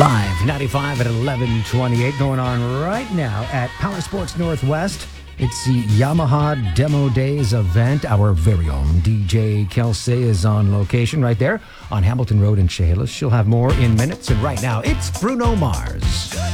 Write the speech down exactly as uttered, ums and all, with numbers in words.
Live ninety-five at eleven twenty-eight going on right now at Power Sports Northwest. It's the Yamaha Demo Days event. Our very own D J Kelsey is on location right there on Hamilton Road in Chehalis. She'll have more in minutes. And right now, it's Bruno Mars.